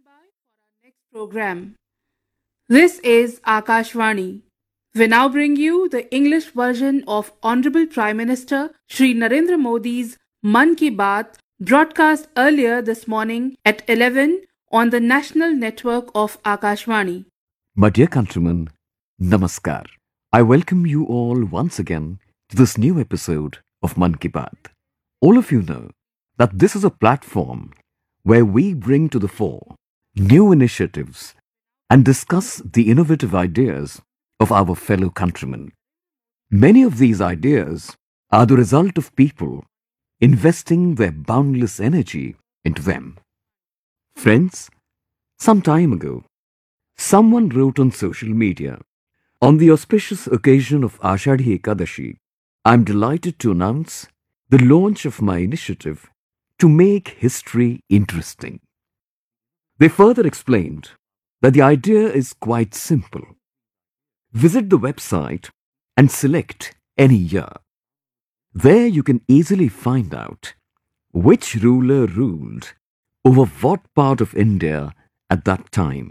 by for our next program. This is Akashvani. We now bring you the English version of Honorable Prime Minister Shri Narendra Modi's Man Ki Baat, broadcast earlier this morning at 11 on the national network of Akashvani. My dear countrymen, Namaskar. I welcome you all once again to this new episode of Man Ki Baat. All of you know that this is a platform where we bring to the fore new initiatives and discuss the innovative ideas of our fellow countrymen. Many of these ideas are the result of people investing their boundless energy into them. Friends, some time ago, someone wrote on social media, on the auspicious occasion of Ashadhi Ekadashi, I am delighted to announce the launch of my initiative to make history interesting. They further explained that the idea is quite simple. Visit the website and select any year. There you can easily find out which ruler ruled over what part of India at that time.